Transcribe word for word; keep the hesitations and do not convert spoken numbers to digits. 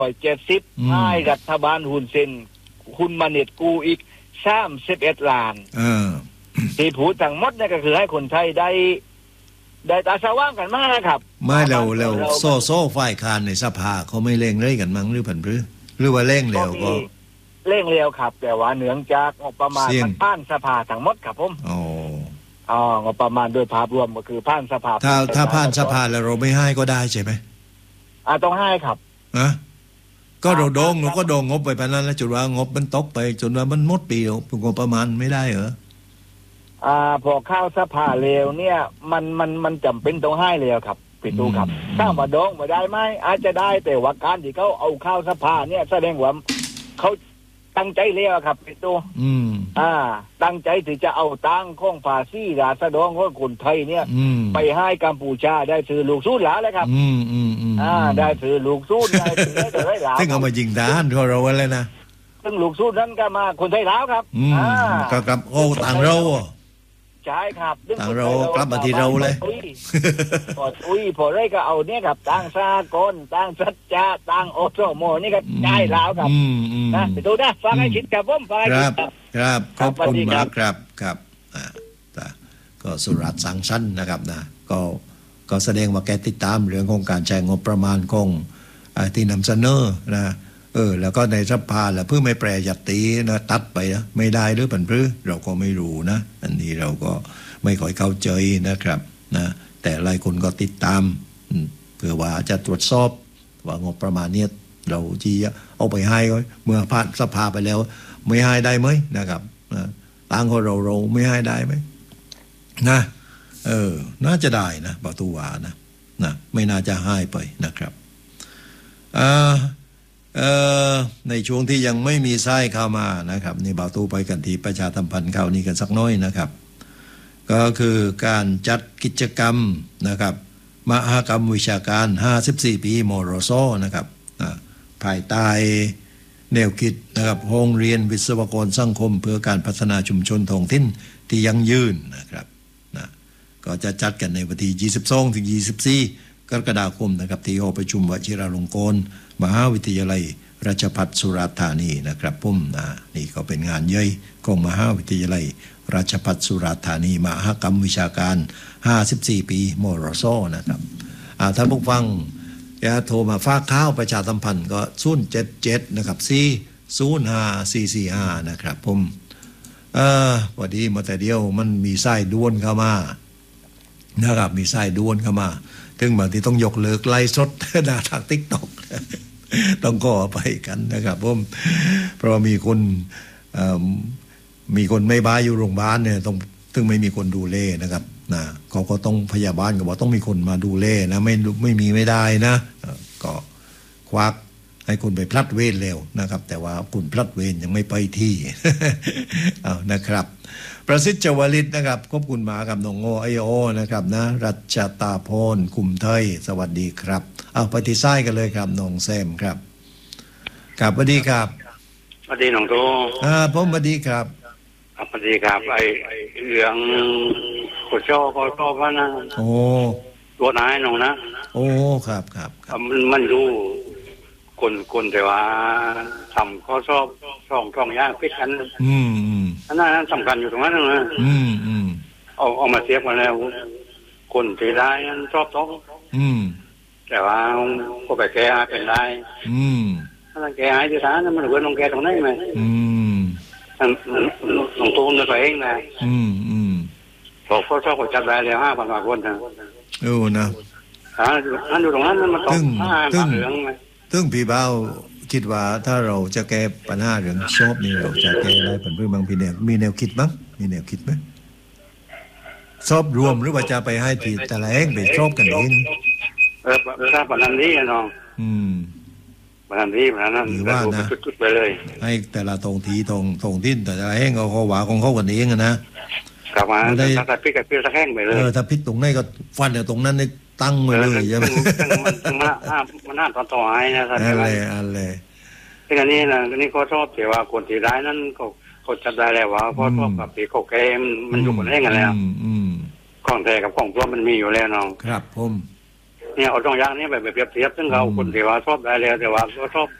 ร้อยเจ็ดสิบให้รัฐบาลฮุนเซนคุณมาเน็ตกูอีกสามสิบเอ็ดล้านเออที่พูดทั้งหมดเนี่ยก็คือให้คนไทยได้ได้ตาสว่างกันมากนะครับไม่แล้วแล้วโซ่โซ่ฝ่ายค้านในสภาเขาไม่เร่งเร่งกันมั้งหรือผันหรือหรือว่าเร่งแล้วก็เร่งเร็วครับแต่ว่าเนื่องจากงบประมาณมันผ่านสภาทั้งหมดครับผมอ๋ออ๋องบประมาณโดยภาพรวมก็คือผ่านสภาถ้าถ้าผ่านสภาแล้วเราไม่ให้ก็ได้ใช่ไหมอ่าต้องให้ครับนะก็เราโดงเราก็โดงงบไปปานนั้นแล้วจนว่างบมันตกไปจนว่ามันหมดปีงบประมาณไม่ได้เหรออ่าพอเข้าสภาเร็วเนี่ยมันมันมันจำเป็นต้องให้เร็วครับพี่ตูครับถ้ามาโดงมาได้ไหมอาจจะได้แต่ว่าการที่เขาเอาเข้าสภาเนี่ยแสดงว่าเขาตั้งใจเร็วครับพี่ตูอืมอ่าตั้งใจที่จะเอาตังค์ของภาษีราษฎรของคนไทยเนี่ยไปให้กัมพูชาได้ถือลูกสู้หลาเลยครับอืมอืมอืมอ่าได้ถือลูกสู้ได้ถือได้ได้หลาซึ่งเอามายิงด้านเราเราอะไรนะซึ่งลูกสู้นั้นก็มาคนไทยแล้วครับอ่าก็กับโอ้ต่างเราใช่ครับต่างเรากลับมาที่เราเลยพออุ้ยพอได้ก็เอาเนี่ยครับต่างสากลต่างสัจจะต่างโอโซโมนี่ก็ได้แล้วครับนะไปดูนะฟังให้คิดกับผมฟังให้คิดครับครับขอบคุณมากครับครับอ่าก็สุรัตน์สังสรรค์นะครับนะก็ก็แสดงว่าแกติดตามเรื่องของการใช้งบประมาณของที่นำเสนอนะเออแล้วก็ในสภาแล้วเพื่อไม่แปรยตินะตัดไปนะไม่ได้หรือผันพรือเราก็ไม่รู้นะอันนี้เราก็ไม่ค่อยเข้าใจนะครับนะแต่หลายคนก็ติดตามเพื่อว่าจะตรวจสอบว่างบประมาณนี้เราที่เอาไปให้เมื่อผ่านสภาไปแล้วไม่ให้ได้ไหมนะครับนะต่างของเราเราไม่ให้ได้ไหมนะเออน่าจะได้นะประตูวานะนะไม่น่าจะให้ไปนะครับอ่าเอ่อในช่วงที่ยังไม่มีไส้เข้ามานะครับนี่บ่าวตู้ไปกันที่ประชาสัมพันธ์ข่าวนี้กันสักน้อยนะครับก็คือการจัดกิจกรรมนะครับมหกรรมวิชาการห้าสิบสี่ปีมรสนะครับภายใต้แนวคิดนะครับโรงเรียนวิศวกรสังคมเพื่อการพัฒนาชุมชนท้องถิ่นที่ยั่งยืนนะครับนะก็จะจัดกันในวันที่ยี่สิบสองถึงยี่สิบสี่กรกฎาคมนะครับที่หอประชุมวชิราลงกรณ์มหาวิทยาลัยราชภัฏสุราษฎร์ธานีนะครับผมนะนี่ก็เป็นงานใหญ่ของมหาวิทยาลัยราชภัฏสุราษฎร์ธานีมหกรรมวิชาการห้าสิบสี่ปีมรสนะครับอ่าถ้าพวกฟังจะโทรมาฝากข้าวประชาสัมพันธ์ก็ศูนย์ เจ็ด เจ็ดนะครับสี่ ศูนย์ ห้า สี่ สี่ ห้านะครับผมเอ่อพอดีมาแต่เดียวมันมีสายด่วนเข้ามานะครับมีสายด่วนเข้ามาถึงบางทีต้องยกเลิกไลฟ์สดหน้าทาง TikTok ต้องขอไปกันนะครับผมเพราะว่ามีคนมีคนไม่บ้าอยู่โรงพยาบาลเนี่ยต้องซึ่งไม่มีคนดูแลนะครับนะเขาก็ต้องพยาบาลก็บอกต้องมีคนมาดูแลนะไม่ไม่มีไม่ได้นะก็ควักให้คุณไปพลัดเวรเร็วนะครับแต่ว่าคุณพลัดเวรยังไม่ไปที่ เอานะครับประสิทธิ์จวลิตนะครับขอบคุณมากับน้องโอไอโอนะครับนะรัชตาพรคุมเทยสวัสดีครับเอาไปที่ไส้กันเลยครับน้องแซมครับครับสวัสดีครับสวัสดีน้องโตอ่าผมสวัสดีครับสวัสดีครับไอเรื่องโคชอโคชอว่านะโอ้ตัวนายน้องนะโอ้ครับครับมันมันรู้คนคนแต่ว่าทำข้อสอบสองช่องยากพิกันอืมอืมอันนั้นสำคัญอยู่ตรงนั้นนะอืมอืมเอาเอามาเทียบกันแล้วคนที่ได้นั้นชอบต้องอืมแต่ว่าก็ไปแก้เป็นได้อืมถ้าแก้หายที่ฐานนั้นมันเหมือนลงแก้ตรงนั้นไหมอืมลงตูนตัวเองนะอืมอืมบอกข้อสอบก็จับได้แล้วห้าพันกว่าคนนะโอ้นะอ่าอันอยู่ตรงนั้นมันตกห้าพันเหลืองซึ่งพี่เบ้าคิดว่าถ้าเราจะแก้ปัญหาเรื่องชอบนี่เราจะแก้ได้ผลเพื่อบางพี่แนวมีแนวคิดมั้งมีแนวคิดไหมชอบรวมหรือว่าจะไปให้ทีแต่ละแห่งไปชอบกันเองเออถ้าปัญหานี้น้องอืมปัญหานี้ปัญหานั้นว่านะจุดๆไปเลยให้แต่ละตรงทีตรงตรงที่แต่ละแห่งเขาเขาว่าของเขากันเองนะครับมาถ้าพิกกับพิกสักแห่งไปเลยเออถ้าพิกตรงไหนก็ฟันเดี๋ยวตรงนั้นนี่ตั้งไว้เลยใช่ไหมมันมันน่าต่อต่อไอ้นะอะไรอะไรที่อันนี้นะอันนี้เขาชอบแต่ว่าคนที่ร้ายนั้นเขาเขาจับได้แล้วว่าเพราะพวกกับที่เขาแกมมันอยู่บนแห่งกันแล้วของแท้กับของตัวมันมีอยู่แล้วน้องครับผมอเนี่ยเอาตรงอย่างนี้ไปเปรียบเทียบซึ่งเขาคนที่ว่าชอบได้แล้วแต่ว่าก็ชอบ